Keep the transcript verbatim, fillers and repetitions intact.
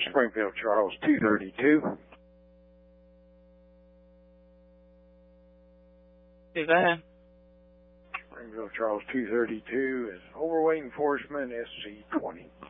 Springfield Charles two thirty-two. Okay, go ahead. Springfield Charles two thirty-two is overweight enforcement S C twenty.